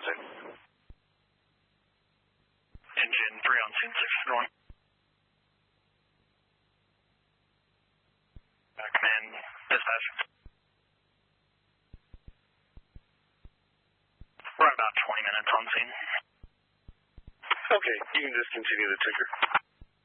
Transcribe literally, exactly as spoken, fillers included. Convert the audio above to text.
scene. Engine three on scene, six is going. Uh, command, dispatch. We're about twenty minutes on scene. Okay, you can just continue the ticker.